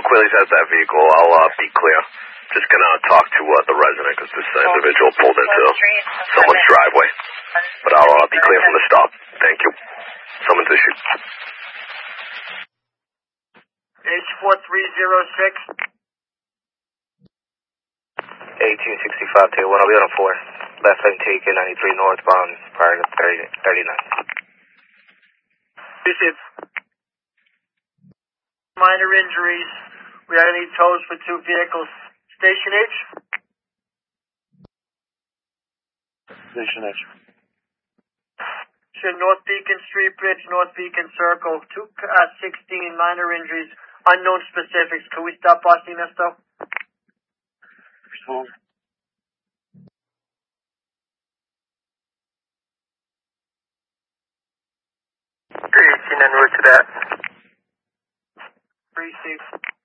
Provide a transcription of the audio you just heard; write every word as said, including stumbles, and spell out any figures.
Quilly's has that vehicle. I'll uh, be clear. Just gonna talk to uh, the resident because this individual pulled into someone's driveway. But I'll uh, be clear from the stop. Thank you. Someone's issued. H four three zero six. eighteen sixty-five, take one, I'll be on a four. Left lane taken, ninety-three northbound, prior to thirty, thirty-nine. Receive. Minor injuries. We had any tows for two vehicles. Station H? Station H. North Beacon Street Bridge, North Beacon Circle. two uh, sixteen minor injuries. Unknown specifics. Could we stop busting this though? eighteen en route to that. Receive.